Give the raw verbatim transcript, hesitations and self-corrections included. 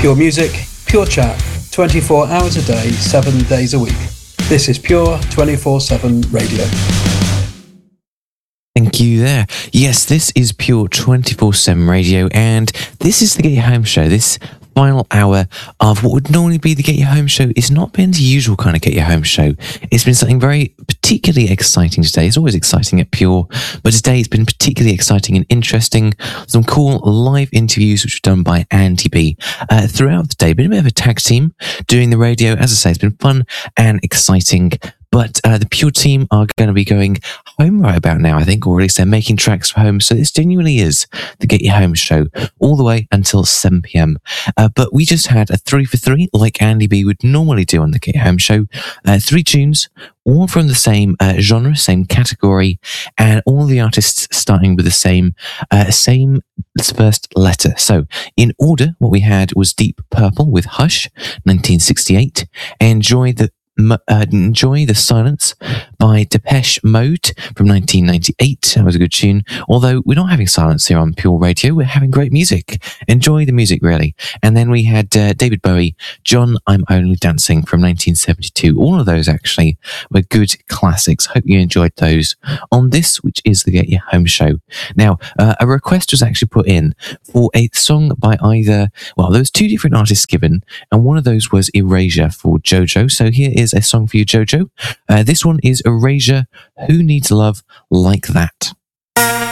Pure music, pure chat, twenty-four hours a day, seven days a week. This is Pure twenty-four seven Radio. Thank you there. Yes, this is Pure twenty-four seven Radio, and this is the Get You Home show. This final hour of what would normally be the Get You Home show is not been the usual kind of Get You Home show. It's been something very particularly exciting today. It's always exciting at Pure, but today it's been particularly exciting and interesting. Some cool live interviews which were done by Andy B uh, throughout the day. Been a bit of a tag team doing the radio. As I say, it's been fun and exciting. But uh, the Pure team are going to be going home right about now, I think, or at least they're making tracks for home. So this genuinely is the Get You Home show all the way until seven p.m. Uh, but we just had a three for three, like Andy B would normally do on the Get You Home show. Uh, three tunes, all from the same uh, genre, same category, and all the artists starting with the same uh, same first letter. So in order, what we had was Deep Purple with Hush, nineteen sixty-eight. Enjoy the Uh, Enjoy the Silence by Depeche Mode from nineteen ninety-eight. That was a good tune. Although we're not having silence here on Pure Radio, we're having great music. Enjoy the music, really. And then we had uh, David Bowie, John, I'm Only Dancing from nineteen seventy-two. All of those actually were good classics. Hope you enjoyed those on this, which is the Get Your Home show. Now, uh, a request was actually put in for a song by either, well, there was two different artists given, and one of those was Erasure for Jojo. So here is a song for you, Jojo. Uh, this one is Erasure, Who Needs Love Like That?